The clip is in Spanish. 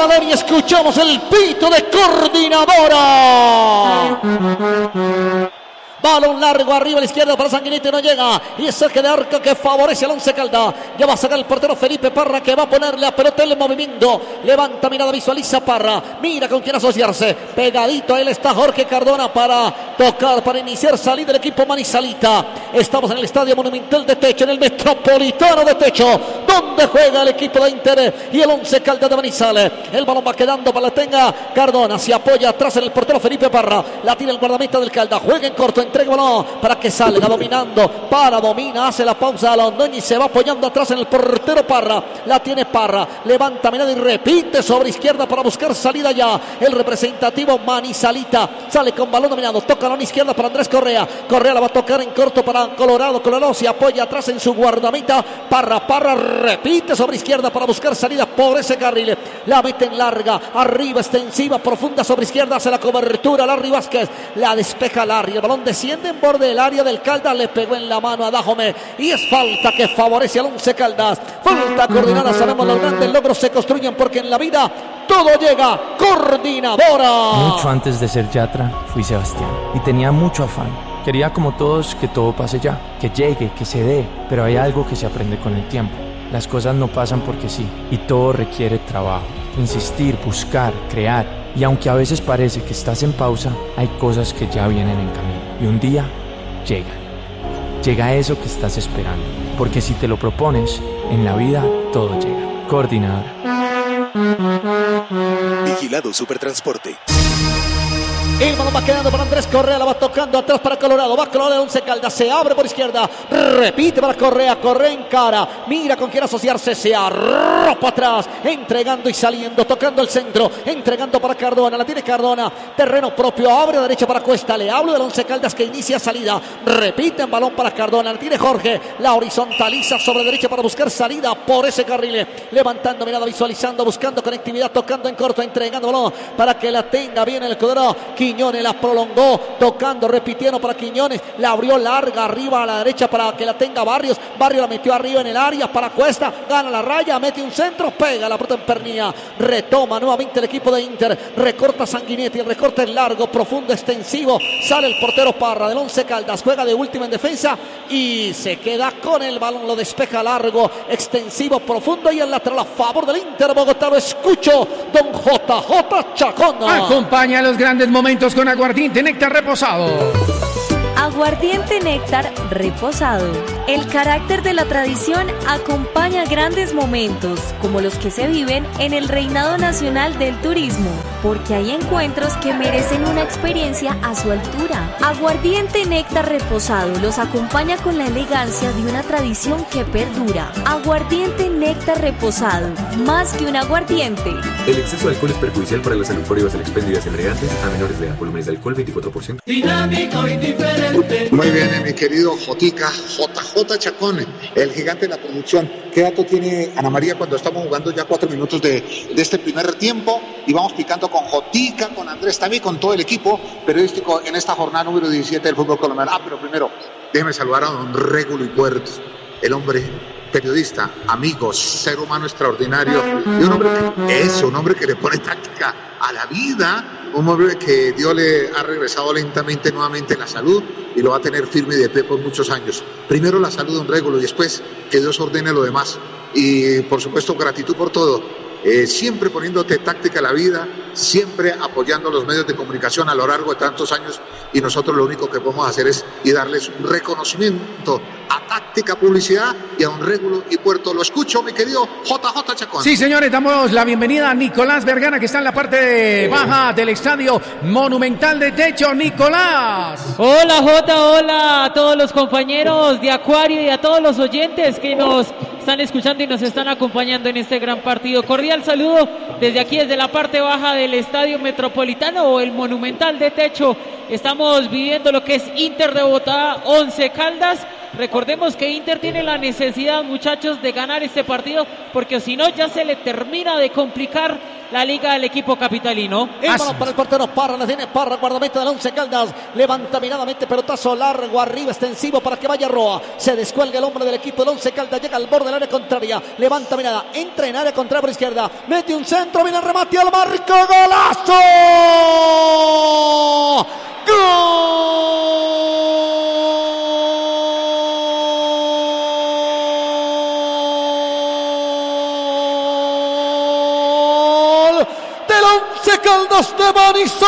salen y escuchamos el pito de Coordinadora. Balón largo arriba a la izquierda para Sanguinetti, no llega. Y es saque de arco que favorece al Once Caldas. Ya va a sacar el portero Felipe Parra, que va a ponerle la pelota en el movimiento. Levanta mirada, visualiza Parra. Mira con quién asociarse. Pegadito a él está Jorge Cardona para tocar, para iniciar salida del equipo Manizalita. Estamos en el Estadio Monumental de Techo, en el Metropolitano de Techo, donde juega el equipo de Inter y el Once Caldas de Manizales. El balón va quedando para la tenga Cardona. Se apoya atrás en el portero Felipe Parra. La tira el guardameta del Caldas. Juega en corto, entrega balón para que salga dominando. Domina, hace la pausa a Londoño y se va apoyando atrás en el portero Parra. La tiene Parra. Levanta mirada y repite sobre izquierda para buscar salida ya. El representativo Manizalita sale con balón dominado. Toca la izquierda para Andrés Correa. Correa la va a tocar en corto para Colorado. Colorado se apoya atrás en su guardameta. Parra repite sobre izquierda para buscar salida por ese carril. La mete en larga. Arriba, extensiva, profunda sobre izquierda. Hace la cobertura. Larry Vázquez. La despeja Larry. El balón desciende en borde del área del Caldas. Le pegó en la mano a Dajome. Y es falta que favorece al Once Caldas. Falta coordinada. Sabemos los grandes logros se construyen porque en la vida todo llega. Coordinadora. Mucho antes de ser Yatra fui Sebastián y tenía mucho afán. Quería como todos que todo pase ya, que llegue, que se dé, pero hay algo que se aprende con el tiempo. Las cosas no pasan porque sí, y todo requiere trabajo, insistir, buscar, crear. Y aunque a veces parece que estás en pausa, hay cosas que ya vienen en camino. Y un día llegan. Llega eso que estás esperando, porque si te lo propones, en la vida todo llega. Coordinadora. Vigilado Supertransporte. El balón va quedando para Andrés Correa, la va tocando atrás para Colorado, va Colorado, Once Caldas, se abre por izquierda, repite para Correa, Correa en cara, mira con quién asociarse, se arropa atrás, entregando y saliendo, tocando el centro, entregando para Cardona, la tiene Cardona, terreno propio, abre a derecha para Cuesta, le hablo del Once Caldas que inicia salida, repite en balón para Cardona, la tiene Jorge, la horizontaliza sobre derecha para buscar salida por ese carril, levantando mirada, visualizando, buscando conectividad, tocando en corto, entregando balón para que la tenga bien el Colorado. Quiñones la prolongó, tocando, repitiendo para Quiñones, la abrió larga arriba a la derecha para que la tenga Barrios, Barrios la metió arriba en el área para Cuesta, gana la raya, mete un centro, pega la pelota en pernilla, retoma nuevamente el equipo de Inter, recorta Sanguinetti, el recorte es largo, profundo, extensivo, sale el portero Parra del Once Caldas, juega de última en defensa y se queda con el balón, lo despeja largo, extensivo, profundo y el lateral a favor del Inter Bogotá, lo escucho, don JJ Chacona. Acompaña los grandes momentos con aguardiente Néctar reposado. Aguardiente Néctar reposado. El carácter de la tradición acompaña grandes momentos, como los que se viven en el Reinado Nacional del Turismo, porque hay encuentros que merecen una experiencia a su altura. Aguardiente Néctar reposado los acompaña con la elegancia de una tradición que perdura. Aguardiente Néctar reposado, más que un aguardiente. El exceso de alcohol es perjudicial para la salud. Prohíbas el expendio de embriagantes a menores de edad. Volúmenes de alcohol 24%. Dinámico y diferente. Muy bien, mi querido Jotica, JJ Chacón, el gigante de la producción. ¿Qué dato tiene Ana María cuando estamos jugando ya 4 minutos de este primer tiempo? Y vamos picando con Jotica, con Andrés también, con todo el equipo periodístico en esta jornada número 17 del fútbol colombiano. Pero primero, déjeme saludar a don Régulo y Puertos, el hombre periodista, amigo, ser humano extraordinario, y un hombre que le pone táctica a la vida, un hombre que Dios le ha regresado lentamente nuevamente la salud y lo va a tener firme y de pie por muchos años. Primero la salud, don Régulo, y después que Dios ordene lo demás. Y por supuesto gratitud por todo. Siempre poniéndote táctica a la vida, siempre apoyando a los medios de comunicación a lo largo de tantos años, y nosotros lo único que podemos hacer es darles un reconocimiento a Táctica Publicidad y a don Régulo y Puerto. Lo escucho, mi querido JJ Chacón. Sí, señores, damos la bienvenida a Nicolás Vergara, que está en la parte baja del Estadio Monumental de Techo. Nicolás. Hola, Jota, hola a todos los compañeros de Acuario y a todos los oyentes que nos están escuchando y nos están acompañando en este gran partido. Cordial saludo desde aquí, desde la parte baja del Estadio Metropolitano o el Monumental de Techo. Estamos viviendo lo que es Inter de Bogotá, Once Caldas. Recordemos que Inter tiene la necesidad, muchachos, de ganar este partido, porque si no ya se le termina de complicar la liga del equipo capitalino. El balón para el portero Parra, la tiene Parra, guardameta del Once Caldas, levanta miradamente, pelotazo largo, arriba, extensivo para que vaya Roa, se descuelga el hombre del equipo del Once Caldas, llega al borde del área contraria, levanta mirada, entra en área contraria por izquierda, mete un centro, viene el remate al marco, ¡golazo! ¡Gol! Del Once Caldas de Manizales.